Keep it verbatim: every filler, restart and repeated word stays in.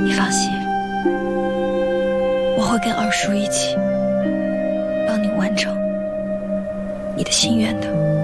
你放心，我会跟二叔一起帮你完成你的心愿的。